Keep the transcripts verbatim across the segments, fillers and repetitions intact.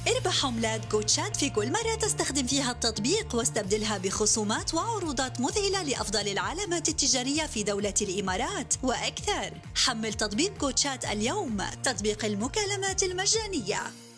اربح عملات جوتشات في كل مرة تستخدم فيها التطبيق، واستبدلها بخصومات وعروضات مذهلة لأفضل العلامات التجارية في دولة الإمارات وأكثر. حمل تطبيق جوتشات اليوم، تطبيق المكالمات المجانية.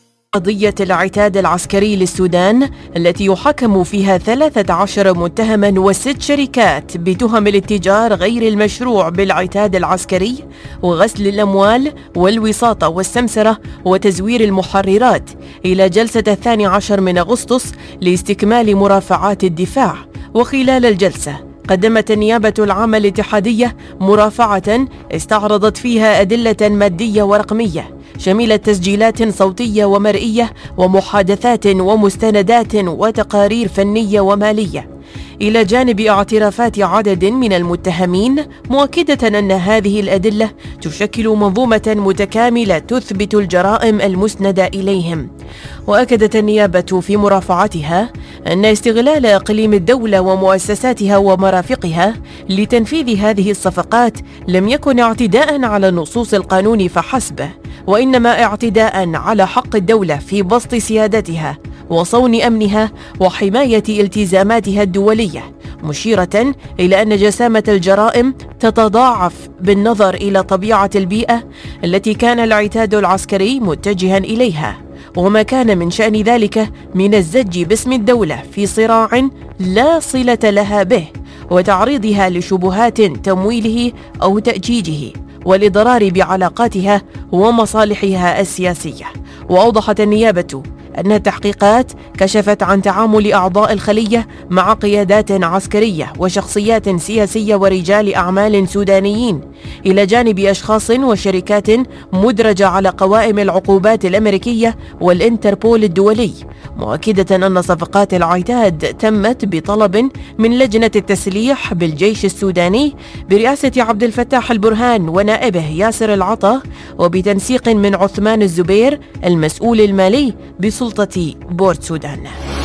قضية العتاد العسكري للسودان التي يحاكم فيها ثلاثة عشر متهما وست شركات بتهم الاتجار غير المشروع بالعتاد العسكري وغسل الأموال والوساطة والسمسرة وتزوير المحررات إلى جلسة الثاني عشر من أغسطس لاستكمال مرافعات الدفاع. وخلال الجلسة قدمت النيابة العامة الاتحادية مرافعة استعرضت فيها أدلة مادية ورقمية شميلة تسجيلات صوتية ومرئية ومحادثات ومستندات وتقارير فنية ومالية، إلى جانب اعترافات عدد من المتهمين، مؤكدة أن هذه الأدلة تشكل منظومة متكاملة تثبت الجرائم المسندة إليهم. وأكدت النيابة في مرافعتها أن استغلال إقليم الدولة ومؤسساتها ومرافقها لتنفيذ هذه الصفقات لم يكن اعتداء على نصوص القانون فحسب، وإنما اعتداء على حق الدولة في بسط سيادتها وصون أمنها وحماية التزاماتها الدولية، مشيرة إلى أن جسامة الجرائم تتضاعف بالنظر إلى طبيعة البيئة التي كان العتاد العسكري متجها إليها، وما كان من شأن ذلك من الزج باسم الدولة في صراع لا صلة لها به وتعريضها لشبهات تمويله أو تأجيجه والإضرار بعلاقاتها ومصالحها السياسية. وأوضحت النيابة أن التحقيقات كشفت عن تعامل أعضاء الخلية مع قيادات عسكرية وشخصيات سياسية ورجال أعمال سودانيين، إلى جانب أشخاص وشركات مدرجة على قوائم العقوبات الأمريكية والإنتربول الدولي، مؤكدة أن صفقات العتاد تمت بطلب من لجنة التسليح بالجيش السوداني برئاسة عبد الفتاح البرهان ونائبه ياسر العطا، وبتنسيق من عثمان الزبير المسؤول المالي بسلطة بورت سودان.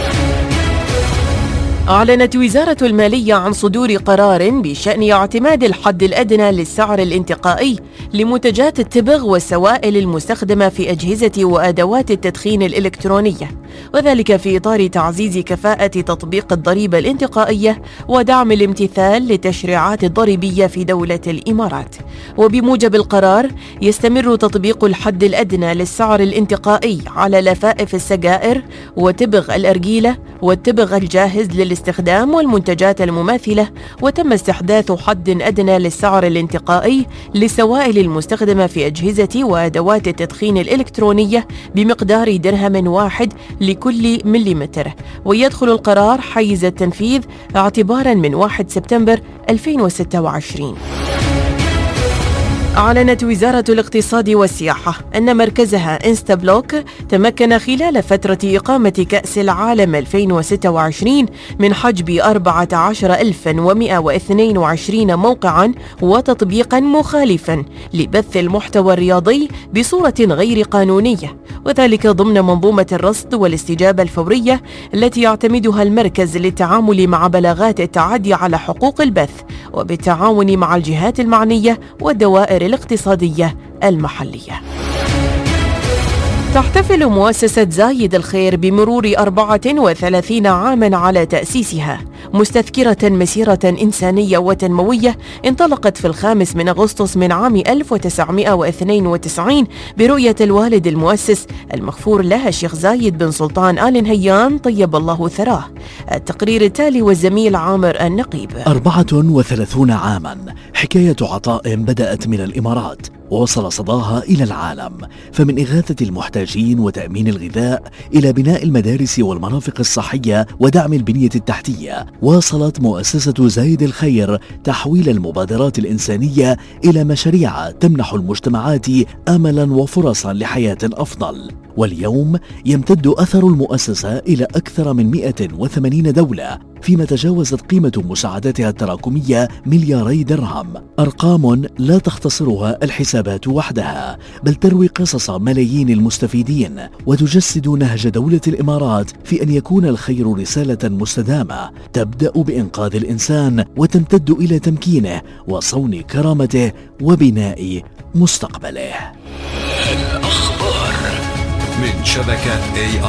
أعلنت وزارة المالية عن صدور قرار بشأن اعتماد الحد الأدنى للسعر الانتقائي لمنتجات التبغ والسوائل المستخدمة في أجهزة وأدوات التدخين الإلكترونية، وذلك في إطار تعزيز كفاءة تطبيق الضريبة الانتقائية ودعم الامتثال للتشريعات الضريبية في دولة الإمارات. وبموجب القرار يستمر تطبيق الحد الأدنى للسعر الانتقائي على لفائف السجائر وتبغ الأرجيلة والتبغ الجاهز للاستخدام والمنتجات المماثلة، وتم استحداث حد أدنى للسعر الانتقائي للسوائل المستخدمة في أجهزة وأدوات التدخين الإلكترونية بمقدار درهم واحد لكل مليمتر، ويدخل القرار حيز التنفيذ اعتباراً من واحد سبتمبر ألفين وستة وعشرين. أعلنت وزارة الاقتصاد والسياحة أن مركزها إنستابلوك تمكن خلال فترة إقامة كأس العالم ألفين وستة وعشرين من حجب أربعة عشر ألفا ومئة واثنين وعشرين موقعاً وتطبيقاً مخالفاً لبث المحتوى الرياضي بصورة غير قانونية، وذلك ضمن منظومة الرصد والاستجابة الفورية التي يعتمدها المركز للتعامل مع بلاغات التعدي على حقوق البث، وبالتعاون مع الجهات المعنية والدوائر الاقتصادية المحلية. تحتفل مؤسسة زايد الخير بمرور أربعة وثلاثين عاماً على تأسيسها، مستذكرة مسيرة إنسانية وتنموية انطلقت في الخامس من أغسطس من عام ألف وتسعمئة واثنين وتسعين برؤية الوالد المؤسس المغفور له الشيخ زايد بن سلطان آل نهيان طيب الله ثراه. التقرير التالي والزميل عامر النقيب. أربعة وثلاثون عاماً، حكاية عطاء بدأت من الإمارات ووصل صداها إلى العالم، فمن إغاثة المحتاجين وتأمين الغذاء إلى بناء المدارس والمرافق الصحية ودعم البنية التحتية، واصلت مؤسسة زايد الخير تحويل المبادرات الإنسانية إلى مشاريع تمنح المجتمعات أملاً وفرصاً لحياة أفضل. واليوم يمتد أثر المؤسسة إلى أكثر من مئة وثمانين دولة، فيما تجاوزت قيمة مساعداتها التراكمية ملياري درهم، أرقام لا تختصرها الحسابات وحدها، بل تروي قصص ملايين المستفيدين وتجسد نهج دولة الإمارات في أن يكون الخير رسالة مستدامة تبدأ بإنقاذ الإنسان وتمتد إلى تمكينه وصون كرامته وبناء مستقبله. الأخبار من شبكة إيه آي